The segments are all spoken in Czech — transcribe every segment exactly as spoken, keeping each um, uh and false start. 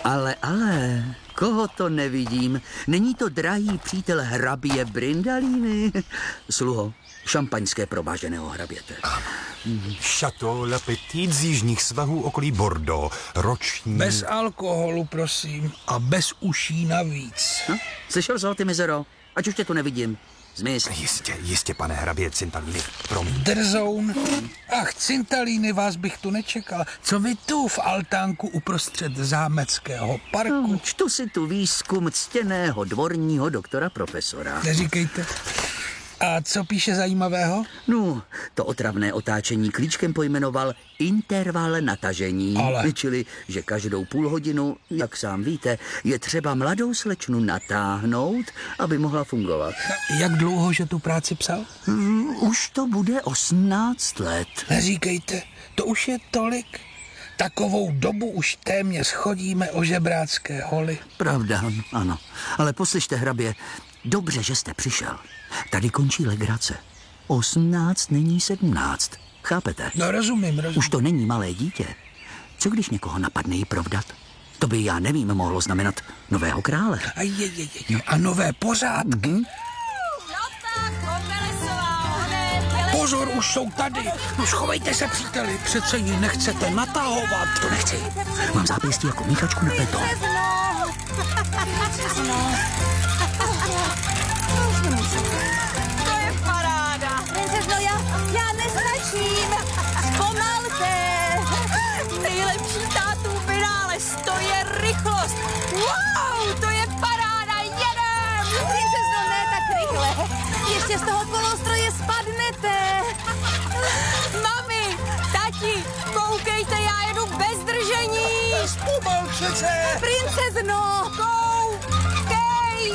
Ale, ale, koho to nevidím? Není to drahý přítel hrabě Brindalíny? Sluho, šampaňské pro váženého hraběte. Chateau La Petite z jižních svahů okolí Bordeaux. Roční... Bez alkoholu, prosím. A bez uší navíc. No, slyšel jsi ho, ty mizero? Ať už tě tu nevidím. Zmiz. Jistě, jistě, pane hrabě Cintalíny. Promiň. Drzoun. Ach, Cintalíny, vás bych tu nečekal. Co vy tu v altánku uprostřed zámeckého parku? No, čtu si tu výzkum ctěného dvorního doktora profesora. Neříkejte. A co píše zajímavého? No, to otravné otáčení klíčkem pojmenoval interval natažení. Ale... Čili, že každou půl hodinu, jak sám víte, je třeba mladou slečnu natáhnout, aby mohla fungovat. Jak dlouho, že tu práci psal? Hmm, už to bude osmnáct let. Neříkejte, to už je tolik. Takovou dobu už téměř chodíme o žebrácké holy. Pravda, ano. Ale poslyšte, hrabě, dobře, že jste přišel. Tady končí legrace. Osmnáct není sedmnáct. Chápete? No rozumím, rozumím. Už to není malé dítě. Co když někoho napadne jí provdat? To by, já nevím, mohlo znamenat nového krále. A, je, je, je. A nové pořádky. Mm-hmm. Pozor, už jsou tady. No schovejte se, příteli. Přece ji nechcete natahovat. To nechci. Mám zápěstí jako míchačku na peto. To je paráda. Princezno, já, já neznačím. Zpomalte. Nejlepší tátův vynález, to je rychlost. Wow, to je paráda, jedem. Princezno, ne tak rychle. Ještě z toho kolostroje spadnete. Mami, tati, koukejte, já jedu bez držení. Zpomal přece. Princezno, koukej.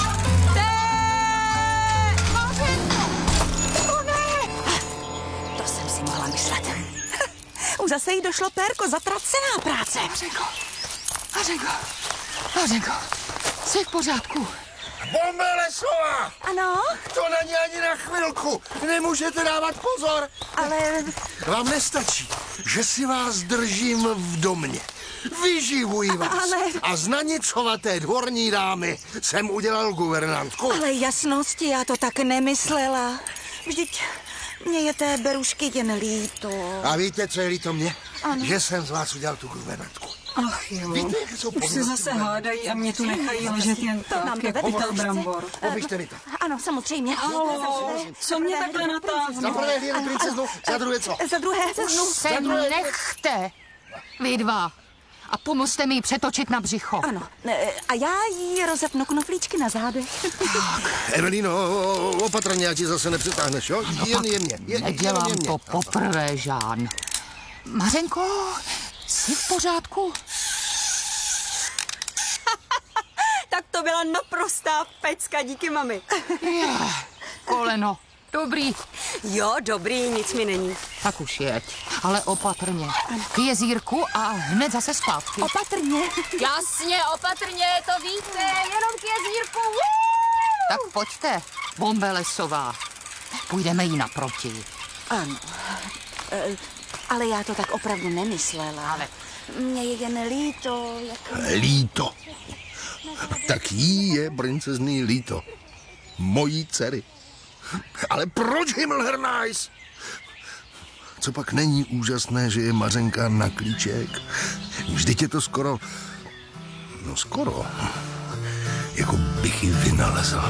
Myslet. Už zase jí došlo pérko, zatracená práce. Hařenko, Hařenko, Hařenko, jsi v pořádku? Bombelesová! Ano? To není ani na chvilku. Nemůžete dávat pozor. Ale... Vám nestačí, že si vás držím v domě. Vyživuji vás. Ale... A z nanicovaté dvorní dámy jsem udělal guvernantku. Ale jasnosti, já to tak nemyslela. Vždyť... Mně je té berušky jen líto. A víte, co je líto mě? Ano. Že jsem z vás udělal tu guvernantku. Ach jo, víte, jak jsou už se zase hádají a mě tu nechají ležet jen tak, jako pytel brambor. Poběžte mi to. Ano, samozřejmě. Halo, co mě takhle natáhne? Za prvé hlínu princeznu, za druhé co? Za druhé ceznu. Už se nechte, vy dva. A pomozte mi ji přetočit na břicho. Ano, a já jí rozepnu knoflíčky na zádech. Evelino, opatrně, ať ji zase nepřetáhneš, jo? No jen jemně. Je, nedělám jemně. to poprvé, Žán. Mařenko, jsi v pořádku? Tak to byla naprostá pecka, díky mami. Je, koleno, dobrý. Jo, dobrý, nic mi není. Tak už jeď, ale opatrně. K jezírku a hned zase zpátky. Opatrně. Jasně, opatrně, to víte, jenom k jezírku. Tak pojďte, Bombelesová. Půjdeme jí naproti. Ano, e, ale já to tak opravdu nemyslela. Ale... Mně je jen líto, jak... Líto. Tak jí je princezný líto. Mojí dcery. Ale proč Himmelhernajs? Co pak není úžasné, že je Mařenka na klíček? Vždyť je to skoro... No skoro... Jako bych ji vynalezl.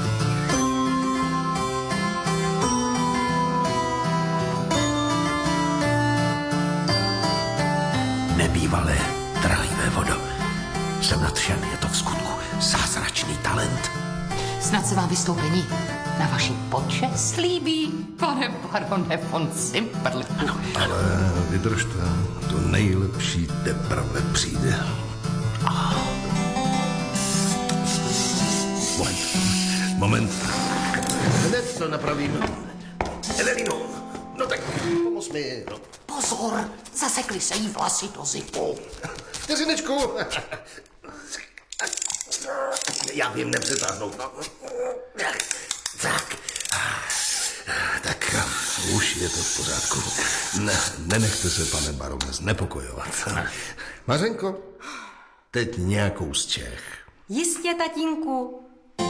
Nebývalé, trhlivé vodo. Jsem nadšen, je to v skutku zázračný talent. Snad se vám vystoupení na vaši počest líbí, pane barone von Cimperliku. No, ale vydržte, to nejlepší teprve přijde. Ah. Moment, moment. Hned to napravím. Evelino, no tak pomoz mi. No. Pozor, zasekli se jí vlasy do zipu. Vteřinečku. Já vím, nepřetáhnout. No. Tak. Tak už je to v pořádku. Ne, nenechte se, pane barone, znepokojovat. Mařenko, Teď nějakou z Čech. Jistě, tatínku.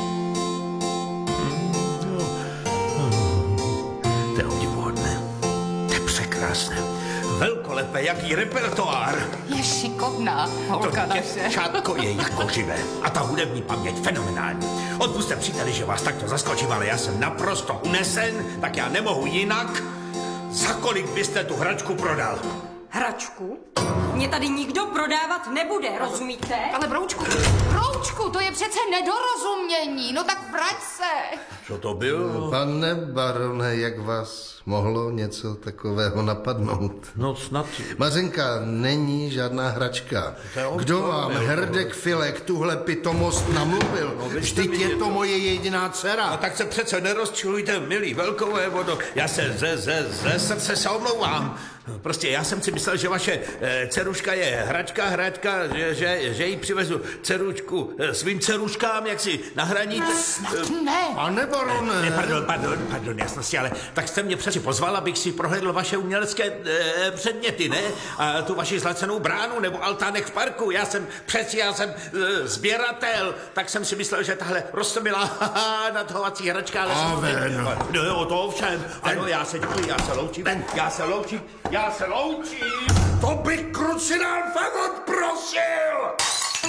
To je obdivuhodné. To je překrásné. Velkolepé, jaký repertoár. Je šikovná, holka To naše. děvčátko je jako živé. A ta hudební paměť fenomenální. Odpusťte, příteli, že vás takto zaskočím, ale já jsem naprosto unesen, tak já nemohu jinak. Za kolik byste tu hračku prodal? Hračku? Mě tady nikdo prodávat nebude, rozumíte? Ale Broučku, Broučku, to je přece nedorozumění. No tak vrať se. Co to bylo? Pane barone, jak vás mohlo něco takového napadnout? No snad. Mařenka není žádná hračka. Kdo vám, Herdek Filek, tuhle pitomost namluvil? No, vy jste Vždyť mi je něco- to moje jediná dcera. A tak se přece nerozčilujte, milý velkové vodo. Já se ze, ze, ze srdce se omlouvám. Prostě já jsem si myslel, že vaše e, dceruška je hračka, hračka, že, že, že jí přivezu dceručku e, svým dceruškám, jak si nahraníte. Snad ne. Pane barone. Ne, pardon, pardon, pardon, jasnosti, ale tak jste mě přeci pozval, abych si prohlédl vaše umělecké e, předměty, ne? A tu vaši zlacenou bránu nebo altánek v parku. Já jsem přeci, já jsem e, sběratel, tak jsem si myslel, že tahle roztomilá nadhovací hračka, ale... Aven. No jo, to ovšem. Ano, já se děkuji, já se loučím. Já se loučím, já se loučím. To bych krucinál fakt odprosil!